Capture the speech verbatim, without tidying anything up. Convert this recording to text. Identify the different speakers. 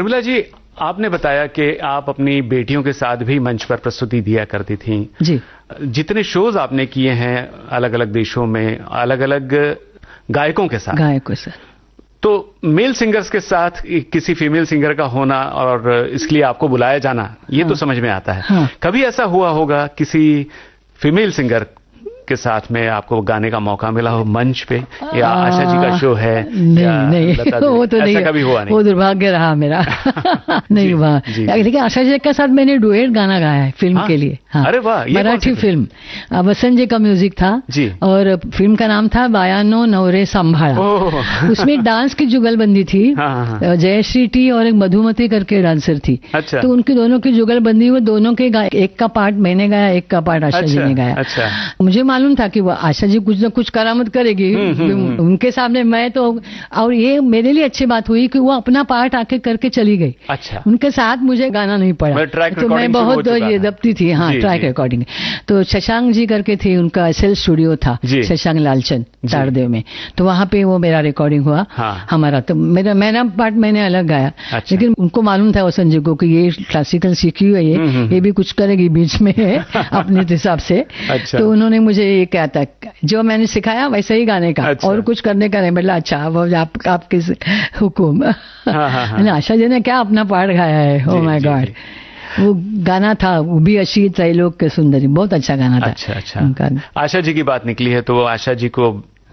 Speaker 1: उर्मिला जी, आपने बताया कि आप अपनी बेटियों के साथ भी मंच पर प्रस्तुति दिया करती थीं।
Speaker 2: जी।
Speaker 1: जितने शोज आपने किए हैं अलग अलग देशों में, अलग अलग गायकों के साथ
Speaker 2: गायकों से,
Speaker 1: तो मेल सिंगर्स के साथ किसी फीमेल सिंगर का होना और इसके लिए आपको बुलाया जाना, ये हाँ। तो समझ में आता है।
Speaker 2: हाँ।
Speaker 1: कभी ऐसा हुआ होगा किसी फीमेल सिंगर के साथ में आपको गाने का मौका मिला हो मंच पे, या आशा जी का शो है?
Speaker 2: नहीं नहीं, वो तो नहीं,
Speaker 1: कभी हुआ नहीं?
Speaker 2: वो दुर्भाग्य रहा मेरा। नहीं हुआ। लेकिन आशा जी के साथ मैंने डुएट गाना गाया है फिल्म
Speaker 1: हाँ?
Speaker 2: के लिए। हाँ।
Speaker 1: अरे वाह,
Speaker 2: मराठी फिल्म, वसंत जी का म्यूजिक था
Speaker 1: जी।
Speaker 2: और फिल्म का नाम था बायानो नवरे संभाळा। उसमें डांस की जुगलबंदी थी। जयश्री टी और एक मधुमती करके डांसर थी।
Speaker 1: अच्छा।
Speaker 2: तो उनकी दोनों की जुगलबंदी हुई, दोनों के एक का पार्ट मैंने गाया, एक का पार्ट आशा जी ने गाया।
Speaker 1: अच्छा।
Speaker 2: मुझे मालूम था कि वो आशा जी कुछ ना कुछ करामत करेगी उनके सामने। मैं तो, और ये मेरे लिए अच्छी बात हुई कि वो अपना पार्ट आके करके चली गई।
Speaker 1: अच्छा।
Speaker 2: उनके साथ मुझे गाना नहीं पड़ा, तो मैं बहुत ये दबती थी। हाँ, ट्रैक रिकॉर्डिंग। तो शशांक जी करके थे, उनका एसएल स्टूडियो था, शशांक लालचंद तारदेव में, तो वहां पे वो मेरा रिकॉर्डिंग हुआ। हाँ। हमारा तो मेरा मेरा पार्ट मैंने अलग गाया। अच्छा। लेकिन उनको मालूम था वसंत जी को कि ये क्लासिकल सीखी हुई है, ये ये भी कुछ करेगी बीच में अपने हिसाब से। अच्छा। तो उन्होंने मुझे ये कहा था, जो मैंने सिखाया वैसे ही गाने का। अच्छा। और कुछ करने का नहीं। मतलब अच्छा, वो आप, आपके हुकुम। आशा जी ने क्या अपना पार्ट गाया है। ओ माय गॉड, वो गाना था वो भी अशी त्रैलोक के सुंदरी, बहुत अच्छा गाना था।
Speaker 1: अच्छा अच्छा। आशा जी की बात निकली है तो आशा जी को